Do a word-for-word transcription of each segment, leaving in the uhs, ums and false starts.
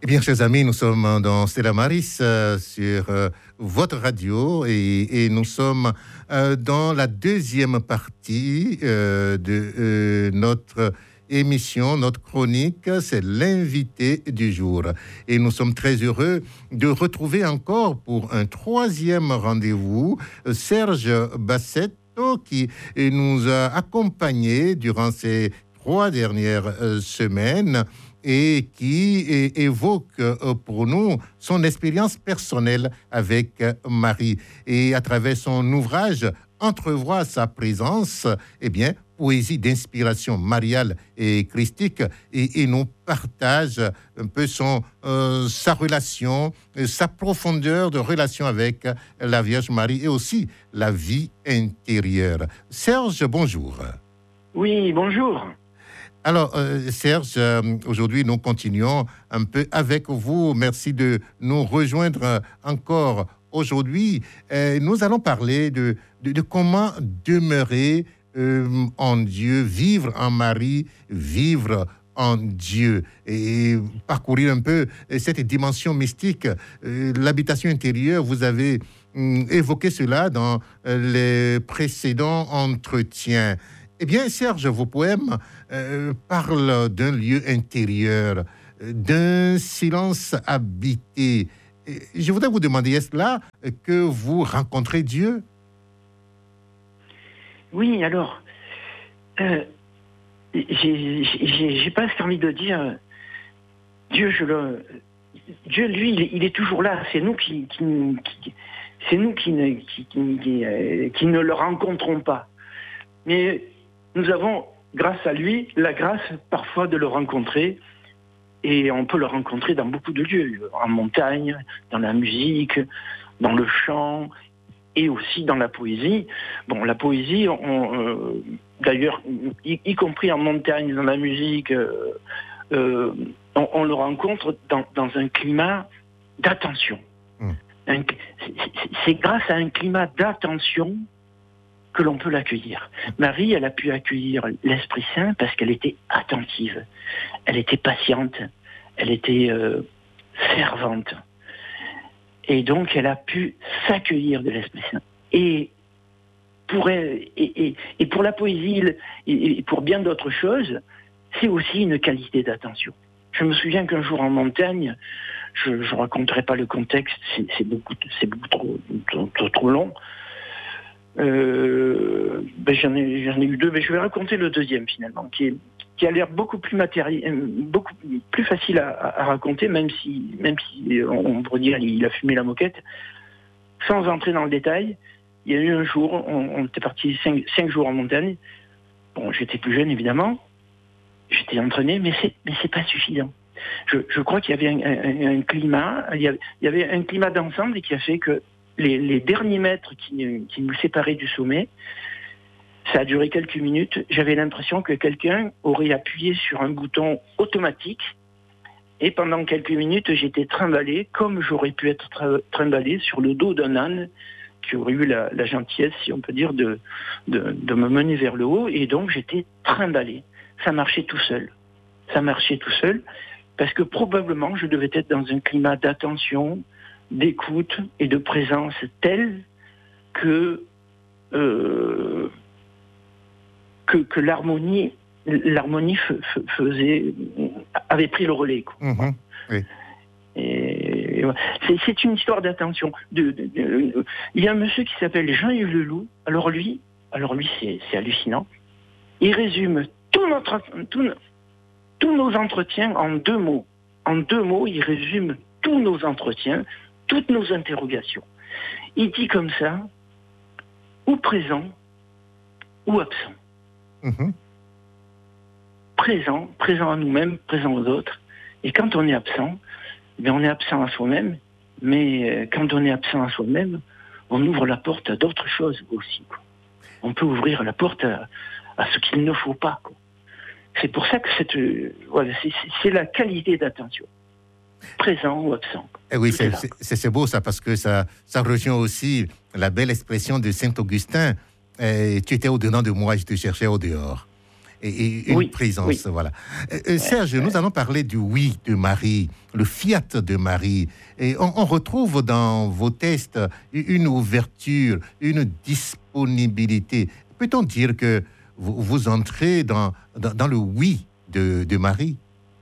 Eh bien, chers amis, nous sommes dans Stella Maris euh, sur euh, votre radio et, et nous sommes euh, dans la deuxième partie euh, de euh, notre émission, notre chronique, c'est l'invité du jour. Et nous sommes très heureux de retrouver encore pour un troisième rendez-vous Serge Bassetto qui nous a accompagnés durant ces trois dernières euh, semaines et qui é- évoque euh, pour nous son expérience personnelle avec euh, Marie. Et à travers son ouvrage, entrevoit sa présence, eh bien, poésie d'inspiration mariale et christique, et, et nous partage un peu son, euh, sa relation, euh, sa profondeur de relation avec la Vierge Marie et aussi la vie intérieure. Serge, bonjour. Oui, bonjour. Alors, euh, Serge, euh, aujourd'hui, nous continuons un peu avec vous. Merci de nous rejoindre euh, encore aujourd'hui. Euh, nous allons parler de, de, de comment demeurer euh, en Dieu, vivre en Marie, vivre en Dieu et parcourir un peu cette dimension mystique, euh, l'habitation intérieure. Vous avez hum, évoqué cela dans euh, les précédents entretiens. Eh bien, Serge, vos poèmes euh, parlent d'un lieu intérieur, euh, d'un silence habité. Et je voudrais vous demander, est-ce là que vous rencontrez Dieu? Oui, alors, euh, j'ai, j'ai, j'ai presque envie de dire, Dieu, je le, Dieu, lui, il est, il est toujours là. C'est nous qui, qui, qui c'est nous qui ne, qui, qui, qui, euh, qui ne le rencontrons pas. Mais nous avons, grâce à lui, la grâce parfois de le rencontrer. Et on peut le rencontrer dans beaucoup de lieux, en montagne, dans la musique, dans le chant, et aussi dans la poésie. Bon, la poésie, on, euh, d'ailleurs, y, y compris en montagne, dans la musique, euh, euh, on, on le rencontre dans, dans un climat d'attention. Mmh. Un, c'est, c'est grâce à un climat d'attention que l'on peut l'accueillir. Marie, elle a pu accueillir l'Esprit Saint parce qu'elle était attentive, elle était patiente, elle était euh, fervente. Et donc, elle a pu s'accueillir de l'Esprit Saint. Et pour, elle, et, et, et pour la poésie et, et pour bien d'autres choses, c'est aussi une qualité d'attention. Je me souviens qu'un jour en montagne, je ne raconterai pas le contexte, c'est, c'est beaucoup, c'est beaucoup trop, trop, trop, trop long. Euh, ben j'en ai, j'en ai eu deux, mais je vais raconter le deuxième finalement, qui, est, qui a l'air beaucoup plus matériel, beaucoup plus facile à, à raconter, même si, même si on pourrait dire il a fumé la moquette. Sans entrer dans le détail, il y a eu un jour, on, on était parti cinq, cinq jours en montagne. Bon, j'étais plus jeune évidemment, j'étais entraîné, mais c'est, mais c'est pas suffisant. Je, je crois qu'il y avait un, un, un climat, il y avait, il y avait un climat d'ensemble et qui a fait que Les, les derniers mètres qui, qui nous séparaient du sommet, ça a duré quelques minutes. J'avais l'impression que quelqu'un aurait appuyé sur un bouton automatique et pendant quelques minutes, j'étais trimballé comme j'aurais pu être trimballé sur le dos d'un âne qui aurait eu la, la gentillesse, si on peut dire, de, de, de me mener vers le haut. Et donc, j'étais trimballé. Ça marchait tout seul. Ça marchait tout seul parce que probablement, je devais être dans un climat d'attention, d'écoute et de présence telle que, euh, que, que l'harmonie, l'harmonie f, f, faisait, avait pris le relais. Quoi. Mmh, oui. Et, et, c'est, c'est une histoire d'attention. De, de, de, de, il y a un monsieur qui s'appelle Jean-Yves Leloup. Alors lui, alors lui c'est, c'est hallucinant. Il résume tout notre, tout, tous nos entretiens en deux mots. En deux mots, il résume tous nos entretiens, toutes nos interrogations. Il dit comme ça, ou présent, ou absent. Mmh. Présent, présent à nous-mêmes, présent aux autres. Et quand on est absent, eh bien on est absent à soi-même, mais quand on est absent à soi-même, on ouvre la porte à d'autres choses aussi. Quoi. On peut ouvrir la porte à, à ce qu'il ne faut pas. Quoi. C'est pour ça que cette, euh, voilà, c'est, c'est la qualité d'attention. Présent ou absent. Eh oui, c'est, c'est, c'est beau ça, parce que ça, ça rejoint aussi la belle expression de Saint Augustin. Eh, tu étais au-dedans de moi, je te cherchais au dehors. et, et une oui, présence. oui. Voilà. Euh, Serge, ouais, nous ouais. allons parler du oui de Marie, le fiat de Marie. Et on, on retrouve dans vos textes une ouverture, une disponibilité. Peut-on dire que vous, vous entrez dans, dans, dans le oui de, de Marie?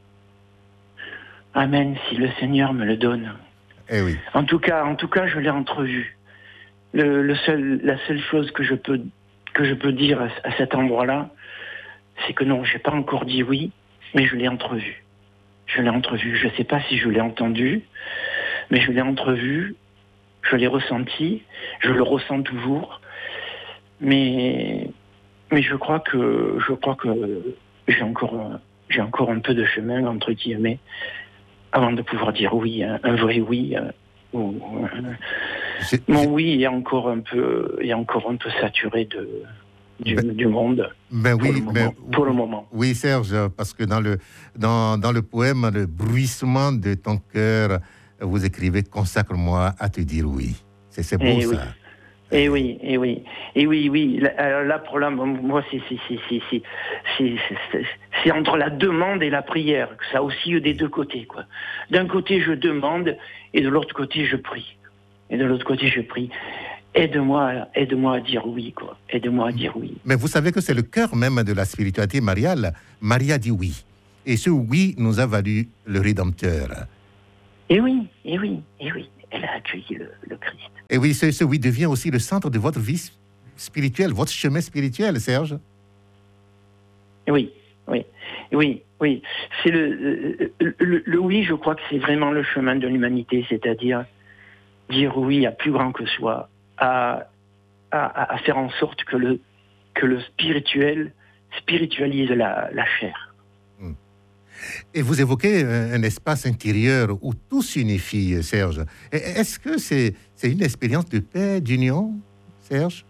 Amen, si le Seigneur me le donne. Eh oui. En tout cas, en tout cas, je l'ai entrevu. Le, le seul, la seule chose que je peux, que je peux dire à, à cet endroit-là, c'est que non, j'ai pas encore dit oui, mais je l'ai entrevu. Je l'ai entrevu. Je sais pas si je l'ai entendu, mais je l'ai entrevu. Je l'ai ressenti. Je le ressens toujours. Mais, mais je crois que, je crois que j'ai encore, j'ai encore un peu de chemin entre guillemets avant de pouvoir dire oui, un, un vrai oui. Ou, c'est, mon c'est... oui est encore un peu, est encore un peu saturé de. Du, ben, du monde ben pour, oui, le moment, ben, pour le moment. Oui, Serge, parce que dans le, dans, dans le poème « Le bruissement de ton cœur », vous écrivez « Consacre-moi à te dire oui ». C'est, c'est beau, et ça. Oui. Et euh... oui, et oui, et oui, oui. Là, là pour là, moi, c'est, c'est, c'est, c'est, c'est, c'est, c'est, c'est entre la demande et la prière. Ça aussi des deux côtés, quoi. D'un côté, je demande, et de l'autre côté, je prie. Et de l'autre côté, je prie. Aide-moi, aide-moi à dire oui, quoi. Aide-moi à dire oui. Mais vous savez que c'est le cœur même de la spiritualité mariale. Marie a dit oui. Et ce oui nous a valu le Rédempteur. Et oui, et oui, et oui. Elle a accueilli le, le Christ. Et oui, ce, ce oui devient aussi le centre de votre vie spirituelle, votre chemin spirituel, Serge. Oui, oui, oui, oui. C'est le, le, le, le oui, je crois que c'est vraiment le chemin de l'humanité, c'est-à-dire dire oui à plus grand que soi, à, à, à faire en sorte que le, que le spirituel spiritualise la, la chair. Et vous évoquez un, un espace intérieur où tout s'unifie, Serge. Est-ce que c'est, c'est une expérience de paix, d'union, Serge?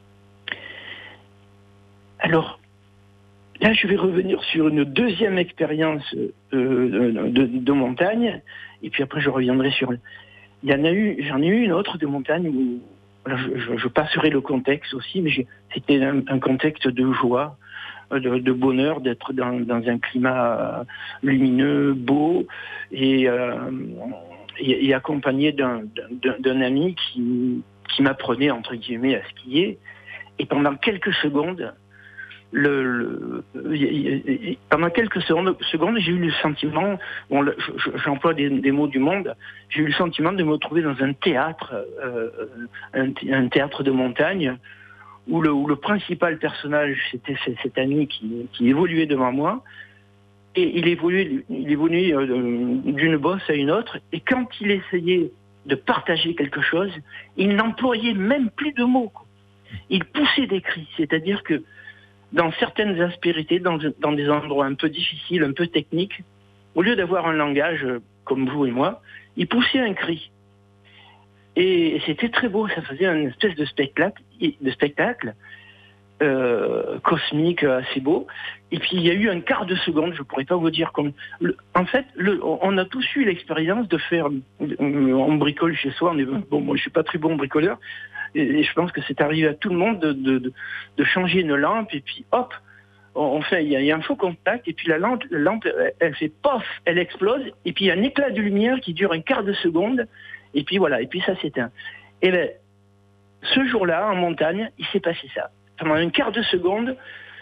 Alors, là, je vais revenir sur une deuxième expérience euh, de, de montagne, et puis après, je reviendrai sur... Il y en a eu, j'en ai eu une autre de montagne où je, je, je passerai le contexte aussi, mais j'ai, c'était un, un contexte de joie, de, de bonheur, d'être dans, dans un climat lumineux, beau, et, euh, et, et accompagné d'un, d'un, d'un ami qui, qui m'apprenait, entre guillemets, à skier. Et pendant quelques secondes, le, le, pendant quelques secondes, secondes, j'ai eu le sentiment, bon, j'emploie des, des mots du monde, j'ai eu le sentiment de me retrouver dans un théâtre, euh, un, un théâtre de montagne, où le, où le principal personnage, c'était cet ami qui, qui évoluait devant moi, et il évoluait, il évoluait d'une bosse à une autre, et quand il essayait de partager quelque chose, il n'employait même plus de mots, quoi. Il poussait des cris, c'est-à-dire que dans certaines aspérités, dans, dans des endroits un peu difficiles, un peu techniques, au lieu d'avoir un langage comme vous et moi, il poussait un cri. Et c'était très beau, ça faisait une espèce de spectacle, de spectacle euh, cosmique assez beau. Et puis il y a eu un quart de seconde, je ne pourrais pas vous dire comme... Le, en fait, le, on a tous eu l'expérience de faire... On bricole chez soi, on est, bon, moi je ne suis pas très bon bricoleur, et je pense que c'est arrivé à tout le monde de, de, de changer une lampe, et puis hop, on fait, il y, y a un faux contact, et puis la lampe, la lampe, elle fait pof, elle explose, et puis il y a un éclat de lumière qui dure un quart de seconde, et puis voilà, et puis ça s'éteint. Et bien, ce jour-là, en montagne, il s'est passé ça. Pendant un quart de seconde,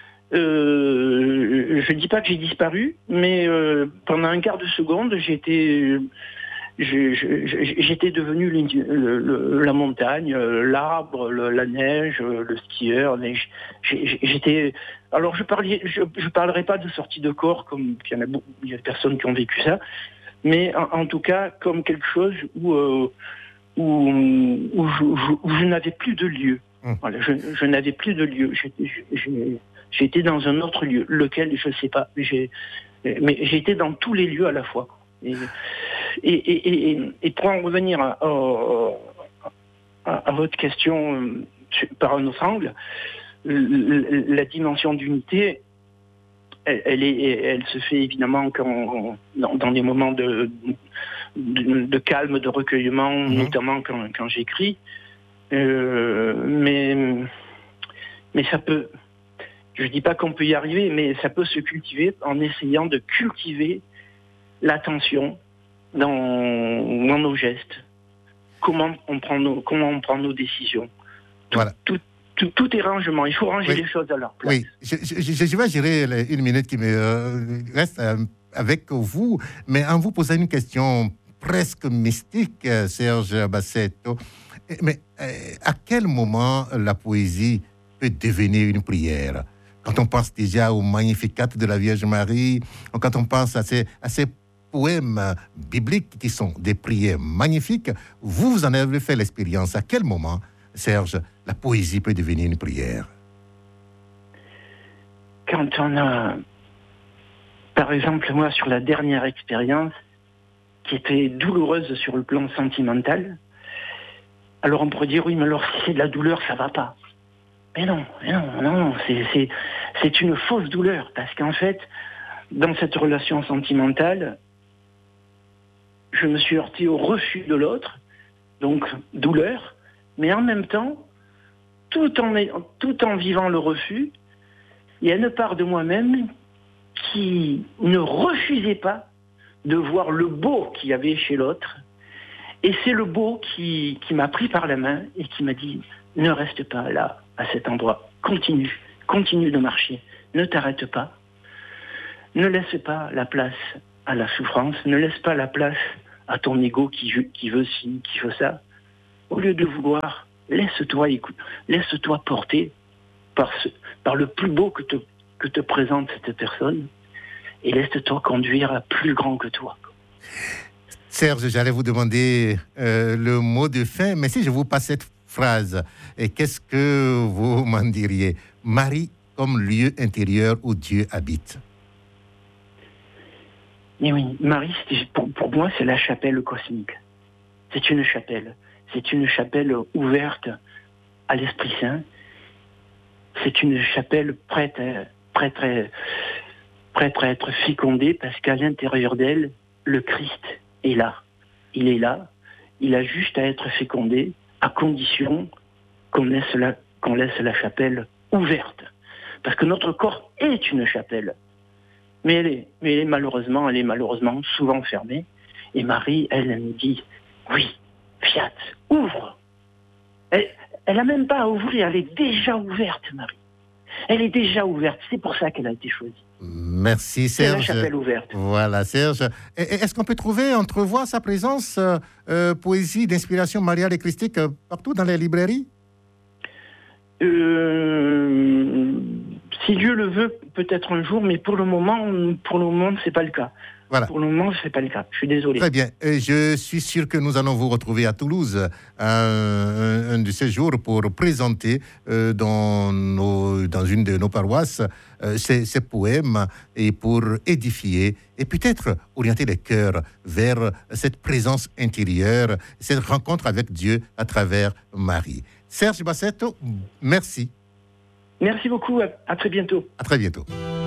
euh, je ne dis pas que j'ai disparu, mais euh, pendant un quart de seconde, j'étais... Je, je, j'étais devenu le, le, la montagne, l'arbre, le, la neige, le skieur. J'étais. Alors je parlais, je, je parlerai pas de sortie de corps comme il y en a, beaucoup, il y a des personnes qui ont vécu ça, mais en, en tout cas comme quelque chose où euh, où, où, je, où je n'avais plus de lieu. Mmh. Voilà, je, je n'avais plus de lieu. J'étais dans un autre lieu, lequel je sais pas. J'ai, mais j'étais dans tous les lieux à la fois. Et, Et, et, et, et pour en revenir à, à, à votre question par un autre angle, la dimension d'unité, elle, elle, est, elle se fait évidemment quand, dans, dans des moments de, de, de calme, de recueillement, mmh. notamment quand, quand j'écris. Euh, mais, mais ça peut... Je ne dis pas qu'on peut y arriver, mais ça peut se cultiver en essayant de cultiver l'attention dans, dans nos gestes. Comment on prend nos, comment on prend nos décisions. Tout, voilà. tout, tout, tout est rangement. Il faut ranger oui. les choses à leur place. Oui, je, je, je vais gérer une minute qui me reste avec vous, mais en vous posant une question presque mystique, Serge Bassetto. Mais à quel moment la poésie peut devenir une prière? Quand on pense déjà au Magnificat de la Vierge Marie, quand on pense à ces, à ces poèmes bibliques qui sont des prières magnifiques, vous, vous en avez fait l'expérience. À quel moment, Serge, la poésie peut devenir une prière? Quand on a, par exemple, moi, sur la dernière expérience, qui était douloureuse sur le plan sentimental, alors on pourrait dire, oui, mais alors si c'est de la douleur, ça va pas. Mais non, mais non, non, c'est, c'est, c'est une fausse douleur, parce qu'en fait, dans cette relation sentimentale, je me suis heurté au refus de l'autre, donc douleur, mais en même temps, tout en, tout en vivant le refus, il y a une part de moi-même qui ne refusait pas de voir le beau qu'il y avait chez l'autre, et c'est le beau qui, qui m'a pris par la main et qui m'a dit, ne reste pas là, à cet endroit. Continue, continue de marcher. Ne t'arrête pas. Ne laisse pas la place à la souffrance. Ne laisse pas la place à ton ego qui, qui veut ci, qui veut ça. Au lieu de vouloir, laisse-toi écoute, laisse-toi porter par, ce, par le plus beau que te, que te présente cette personne et laisse-toi conduire à plus grand que toi. Serge, j'allais vous demander euh, le mot de fin, mais si je vous passe cette phrase, et qu'est-ce que vous m'en diriez? Marie comme lieu intérieur où Dieu habite. Mais oui, Marie, pour, pour moi, c'est la chapelle cosmique. C'est une chapelle. C'est une chapelle ouverte à l'Esprit Saint. C'est une chapelle prête à, prête à, prête à être fécondée parce qu'à l'intérieur d'elle, le Christ est là. Il est là. Il a juste à être fécondé à condition qu'on laisse la, qu'on laisse la chapelle ouverte. Parce que notre corps est une chapelle. Mais elle est, mais elle est malheureusement, elle est malheureusement souvent fermée. Et Marie, elle, elle nous dit, oui, fiat, ouvre. Elle, elle n'a même pas à ouvrir, elle est déjà ouverte, Marie. Elle est déjà ouverte, c'est pour ça qu'elle a été choisie. Merci Serge. C'est la chapelle ouverte. Voilà Serge. Et, est-ce qu'on peut trouver, entrevoir sa présence, euh, euh, poésie d'inspiration mariale et christique euh, partout dans les librairies? euh, Si Dieu le veut, peut-être un jour, mais pour le moment, pour le moment, c'est pas le cas. Voilà. Pour le moment, ce n'est pas le cas. Je suis désolé. Très bien. Et je suis sûr que nous allons vous retrouver à Toulouse un, un, un de ces jours pour présenter euh, dans, nos, dans une de nos paroisses euh, ces, ces poèmes et pour édifier et peut-être orienter les cœurs vers cette présence intérieure, cette rencontre avec Dieu à travers Marie. Serge Bassetto, merci. Merci beaucoup. À, à très bientôt. À très bientôt.